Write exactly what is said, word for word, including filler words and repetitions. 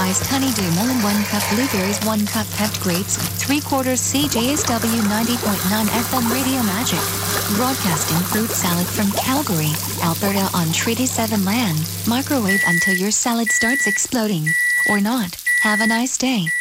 iced honeydew melon, one cup blueberries, one cup pepped grapes, three quarters C J S W ninety point nine F M Radio Magic. Broadcasting fruit salad from Calgary, Alberta on Treaty seven land. Microwave until your salad starts exploding. Or not. Have a nice day.